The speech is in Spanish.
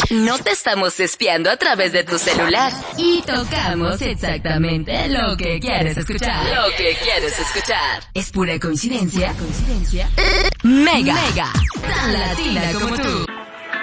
No te estamos espiando a través de tu celular. Y tocamos exactamente lo que quieres escuchar. Lo que quieres escuchar. Es pura coincidencia. Mega. Tan latina como tú.